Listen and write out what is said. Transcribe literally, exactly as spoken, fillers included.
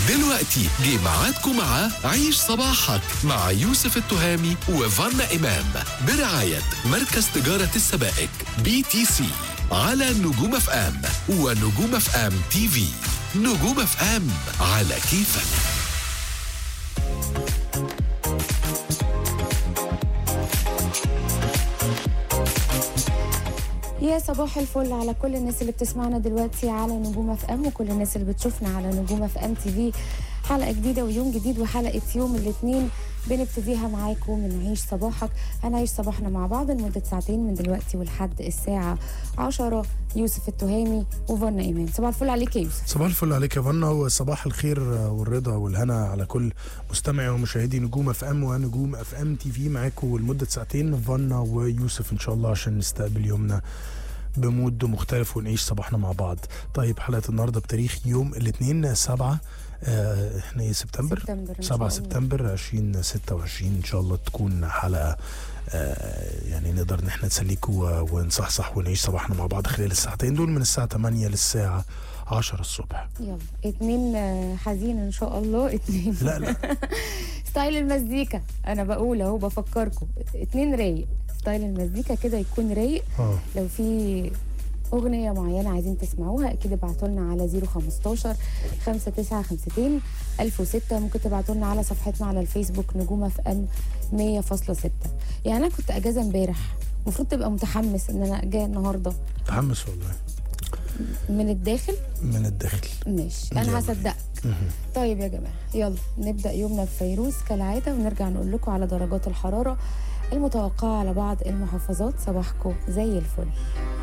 دلوقتي جه ميعادكم مع عيش صباحك مع يوسف التهامي وفانا إمام برعاية مركز تجارة السبائك بي تي سي على نجوم اف ام ونجوم اف ام تي في. نجوم اف ام على كيفك. يا صباح الفل على كل الناس اللي بتسمعنا دلوقتي على نجوم اف ام وكل الناس اللي بتشوفنا على نجوم اف ام تي في. حلقه جديده ويوم جديد وحلقه يوم الاثنين بنبتديها معاكم من عيش صباحك. هنعيش صباحنا مع بعض لمده ساعتين من دلوقتي ولحد الساعه عشرة. يوسف التهامي وفانا إمام. صباح الفل عليك يا يوسف. صباح الفل عليك يا فانا، وصباح الخير والرضا والهنا على كل مستمعي ومشاهدي نجوم اف ام ونجوم اف ام تي في. معاكم لمده ساعتين فانا ويوسف ان شاء الله عشان نستقبل يومنا بمود مختلف ونعيش صباحنا مع بعض. طيب حلقه النهارده بتاريخ يوم الاثنين سبعة آه احنا ايه سبتمبر سبعة سبتمبر ألفين وستة وعشرين. ان شاء الله تكون حلقه آه يعني نقدر ان احنا نسليكوا ونصحصح ونعيش صباحنا مع بعض خلال الساعتين دول من الساعه ثمانية للساعه عشرة الصبح. يلا اتنين حزين ان شاء الله. اتنين لا لا ستايل المزيكا انا بقول اهو بفكركم اتنين رايق. ستايل المزيكا كده يكون رايق. اه لو في اغنيه معينه عايزين تسمعوها اكيد ابعتوا لنا على صفر خمستاشر خمسة تسعة خمسين ألف وستة. ممكن تبعتوا لنا على صفحتنا على الفيسبوك نجوم اف ام مية فاصلة ستة. يعني انا كنت اجازه امبارح، المفروض تبقى متحمس ان انا جاي النهارده. متحمس والله من الداخل من الداخل. ماشي انا هصدقك. طيب يا جماعه يلا نبدا يومنا بفيروز كالعاده ونرجع نقول لكم على درجات الحراره المتوقعه على بعض المحافظات. صباحكم زي الفل.